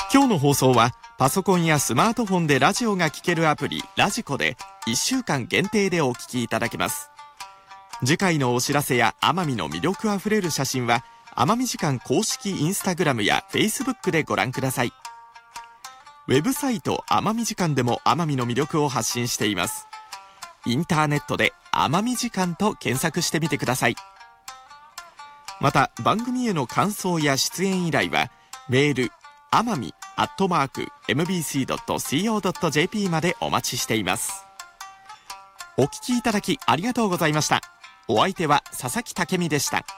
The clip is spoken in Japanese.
今日の放送はパソコンやスマートフォンでラジオが聴けるアプリラジコで1週間限定でお聞きいただけます。次回のお知らせや奄美の魅力あふれる写真は奄美時間公式インスタグラムやフェイスブックでご覧ください。ウェブサイト奄美時間でも奄美の魅力を発信しています。インターネットで奄美時間と検索してみてください。また番組への感想や出演依頼はメールamami@mbc.co.jp までお待ちしています。お聞きいただきありがとうございました。お相手は佐々木武美でした。